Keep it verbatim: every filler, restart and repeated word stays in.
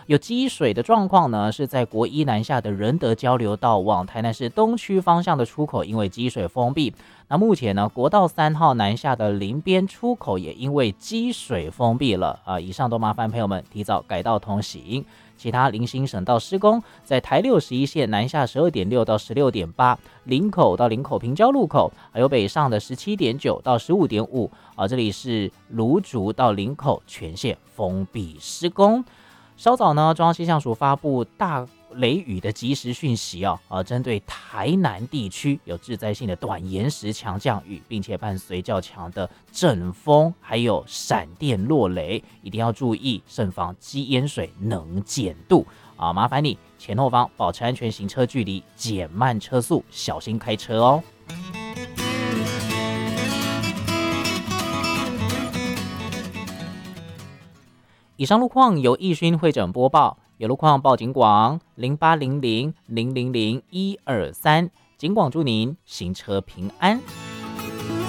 有积水的状况呢，是在国一南下的仁德交流道往台南市东区方向的出口，因为积水封闭。那目前呢，国道三号南下的林边出口也因为积水封闭了啊。以上都麻烦朋友们提早改道通行。其他零星省道施工，在台六十一线南下十二点六到十六点八，林口到林口平交路口，还有北上的十七点九到十五点五啊，这里是芦竹到林口全线封闭施工。稍早呢，中央气象署发布大雷雨的即时讯息啊，啊，针对台南地区有致灾性的短延时强降雨，并且伴随较强的阵风，还有闪电落雷，一定要注意，慎防积淹水能见度啊！麻烦你前后方保持安全行车距离，减慢车速，小心开车哦。以上路况由易勋会诊播报，有路况报警广零八零零零零零一二三，警广祝您行车平安。